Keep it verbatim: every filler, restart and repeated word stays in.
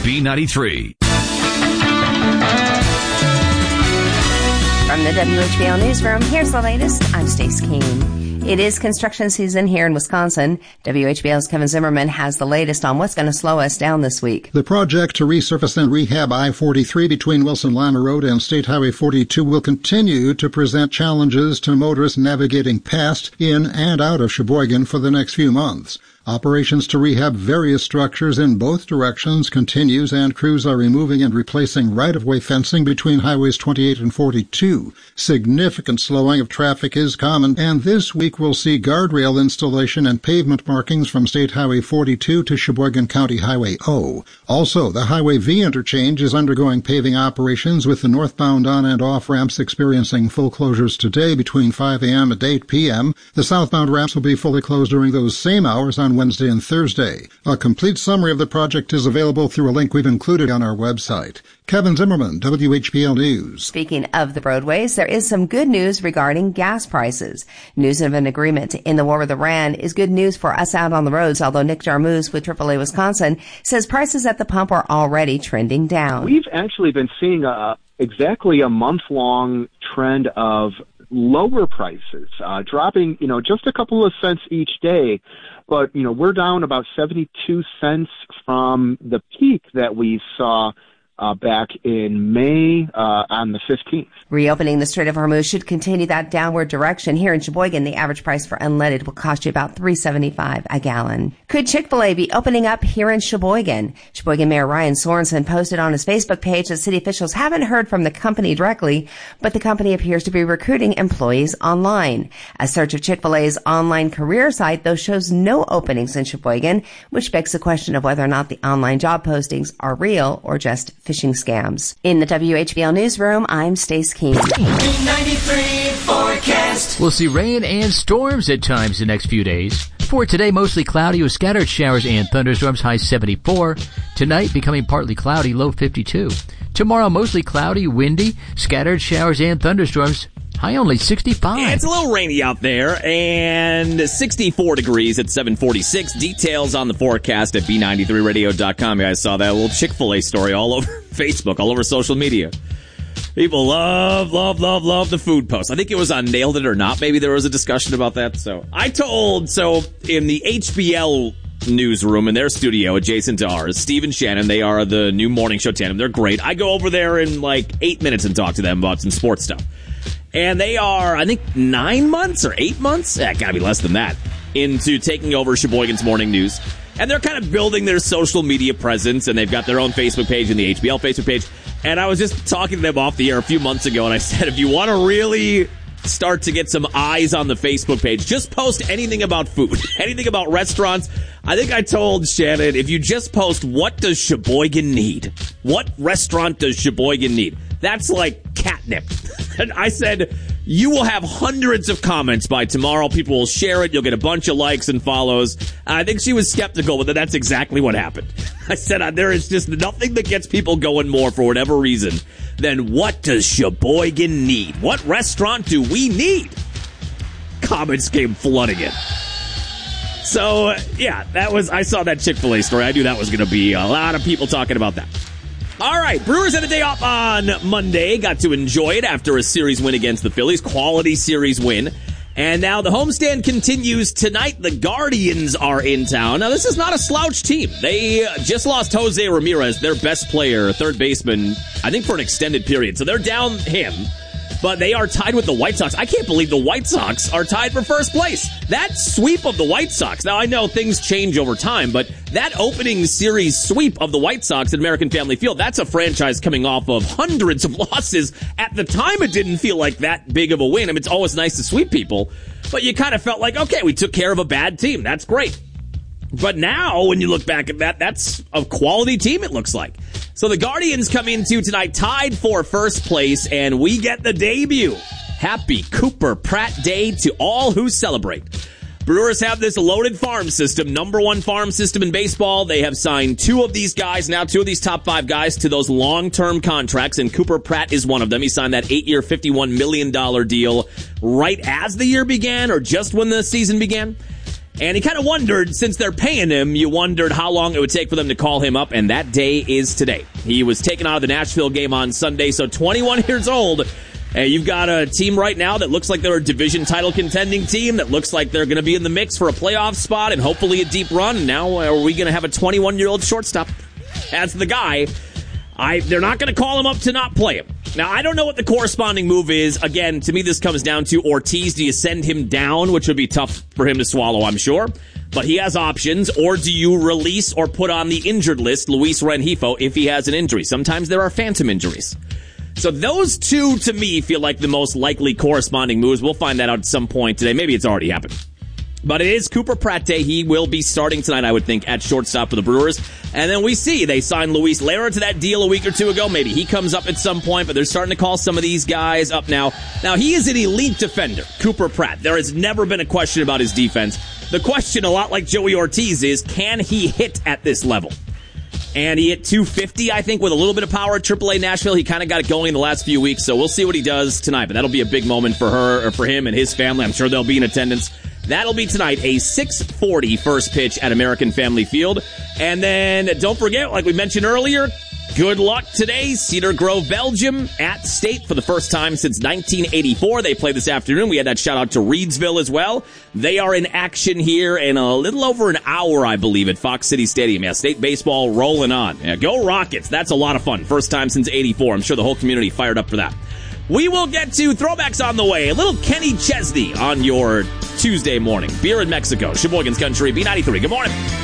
B ninety-three. From the W H B L Newsroom, here's the latest. I'm Stace Keene. It is construction season here in Wisconsin. W H B L's Kevin Zimmerman has the latest on what's going to slow us down this week. The project to resurface and rehab I forty-three between Wilson-Lima Road and State Highway forty-two will continue to present challenges to motorists navigating past, in, and out of Sheboygan for the next few months. Operations to rehab various structures in both directions continues, and crews are removing and replacing right-of-way fencing between highways twenty-eight and forty-two. Significant slowing of traffic is common, and this week we'll see guardrail installation and pavement markings from State Highway forty-two to Sheboygan County Highway O. Also, the Highway V interchange is undergoing paving operations, with the northbound on- and off-ramps experiencing full closures today between five a.m. and eight p.m. The southbound ramps will be fully closed during those same hours on Wednesday and Thursday. A complete summary of the project is available through a link we've included on our website. Kevin Zimmerman, W H B L News. Speaking of the roadways, there is some good news regarding gas prices. News of an agreement in the war with Iran is good news for us out on the roads, although Nick Jarmusch with triple A Wisconsin says prices at the pump are already trending down. We've actually been seeing a, exactly a month-long trend of lower prices, uh, dropping, you know, just a couple of cents each day. But, you know, we're down about seventy-two cents from the peak that we saw uh, back in May uh, on the fifteenth. Reopening the Strait of Hormuz should continue that downward direction. Here in Sheboygan, the average price for unleaded will cost you about three dollars and seventy-five cents a gallon. Could Chick-fil-A be opening up here in Sheboygan? Sheboygan Mayor Ryan Sorensen posted on his Facebook page that city officials haven't heard from the company directly, but the company appears to be recruiting employees online. A search of Chick-fil-A's online career site, though, shows no openings in Sheboygan, which begs the question of whether or not the online job postings are real or just phishing scams. In the W H B L Newsroom, I'm Stace Keene. ninety-three forecast. We'll see rain and storms at times the next few days. For today, mostly cloudy with scattered showers and thunderstorms, high seventy-four. Tonight, becoming partly cloudy, low fifty-two. Tomorrow, mostly cloudy, windy, scattered showers and thunderstorms, high only sixty-five. Yeah, it's a little rainy out there, and sixty-four degrees at seven forty-six. Details on the forecast at B ninety-three radio dot com. You guys saw that little Chick-fil-A story all over Facebook, all over social media. People love, love, love, love the food post. I think it was on Nailed It or Not. Maybe there was a discussion about that. So I told, so in the H B L newsroom in their studio adjacent to ours, Steve and Shannon, they are the new morning show tandem. They're great. I go over there in like eight minutes and talk to them about some sports stuff. And they are, I think, nine months or eight months? Eh, gotta be less than that. Into taking over Sheboygan's Morning News. And they're kind of building their social media presence, and they've got their own Facebook page and the H B L Facebook page. And I was just talking to them off the air a few months ago, and I said, if you want to really start to get some eyes on the Facebook page, just post anything about food, anything about restaurants. I think I told Shannon, if you just post, what does Sheboygan need? What restaurant does Sheboygan need? That's like catnip. And I said, you will have hundreds of comments by tomorrow. People will share it. You'll get a bunch of likes and follows. I think she was skeptical, but that's exactly what happened. I said, uh, there is just nothing that gets people going more for whatever reason than what does Sheboygan need? What restaurant do we need? Comments came flooding in. So, uh, yeah, that was, I saw that Chick-fil-A story. I knew that was going to be a lot of people talking about that. All right, Brewers had a day off on Monday. Got to enjoy it after a series win against the Phillies. Quality series win. And now the homestand continues tonight. The Guardians are in town. Now, this is not a slouch team. They just lost Jose Ramirez, their best player, third baseman, I think for an extended period. So they're down him. But they are tied with the White Sox. I can't believe the White Sox are tied for first place. That sweep of the White Sox. Now, I know things change over time, but that opening series sweep of the White Sox at American Family Field, that's a franchise coming off of hundreds of losses. At the time, it didn't feel like that big of a win. I mean, it's always nice to sweep people, but you kind of felt like, okay, we took care of a bad team. That's great. But now, when you look back at that, that's a quality team, it looks like. So the Guardians come into tonight tied for first place, and we get the debut. Happy Cooper Pratt Day to all who celebrate. Brewers have this loaded farm system, number one farm system in baseball. They have signed two of these guys, now two of these top five guys, to those long-term contracts, and Cooper Pratt is one of them. He signed that eight-year, fifty-one million dollars deal right as the year began, or just when the season began. And he kind of wondered, since they're paying him, you wondered how long it would take for them to call him up, and that day is today. He was taken out of the Nashville game on Sunday, so twenty-one years old. And you've got a team right now that looks like they're a division title contending team, that looks like they're going to be in the mix for a playoff spot and hopefully a deep run. And now are we going to have a twenty-one-year-old shortstop as the guy? I They're not going to call him up to not play him. Now, I don't know what the corresponding move is. Again, to me, this comes down to Ortiz. Do you send him down, which would be tough for him to swallow, I'm sure. But he has options. Or do you release or put on the injured list Luis Rengifo if he has an injury? Sometimes there are phantom injuries. So those two, to me, feel like the most likely corresponding moves. We'll find that out at some point today. Maybe it's already happened. But it is Cooper Pratt Day. He will be starting tonight, I would think, at shortstop for the Brewers. And then we see they signed Luis Lara to that deal a week or two ago. Maybe he comes up at some point, but they're starting to call some of these guys up now. Now, he is an elite defender, Cooper Pratt. There has never been a question about his defense. The question, a lot like Joey Ortiz, is can he hit at this level? And he hit two fifty, I think, with a little bit of power at triple A Nashville. He kind of got it going in the last few weeks, so we'll see what he does tonight. But that'll be a big moment for her, or for him and his family. I'm sure they'll be in attendance. That'll be tonight, a six forty first pitch at American Family Field. And then, don't forget, like we mentioned earlier, good luck today. Cedar Grove, Belgium, at State for the first time since nineteen eighty-four. They play this afternoon. We had that shout out to Reedsville as well. They are in action here in a little over an hour, I believe, at Fox City Stadium. Yeah, State baseball rolling on. Yeah, go Rockets. That's a lot of fun. First time since eighty-four. I'm sure the whole community fired up for that. We will get to throwbacks on the way. A little Kenny Chesney on your Tuesday morning. Beer in Mexico. Sheboygan's Country, B ninety-three. Good morning.